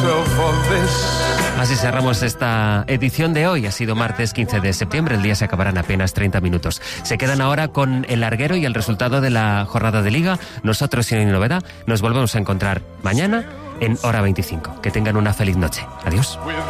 Así cerramos esta edición de hoy. Ha sido martes 15 de septiembre. El día se acabará en apenas 30 minutos. Se quedan ahora con el larguero y el resultado de la jornada de Liga. Nosotros, si no hay novedad, nos volvemos a encontrar mañana en hora 25. Que tengan una feliz noche. Adiós.